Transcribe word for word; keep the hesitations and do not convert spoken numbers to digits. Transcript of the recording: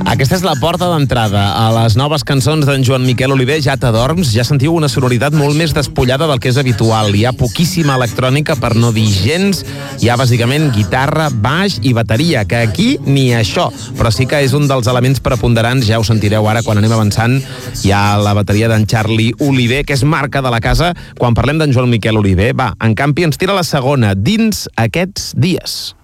Aquesta és la porta d'entrada a les noves cançons d'en Joan Miquel Oliver, Ja t'adorms. Ja sentiu una sonoritat molt més despullada del que és habitual. Hi ha poquíssima electrònica, per no dir gens. Hi ha bàsicament guitarra, baix i bateria, que aquí ni això, però sí que és un dels elements preponderants, ja ho sentireu ara quan anem avançant. Hi ha la bateria d'en Charlie Oliver, que és marca de la casa quan parlem d'en Joan Miquel Oliver. Va, en canvi ens tira la segona, Dins aquests dies.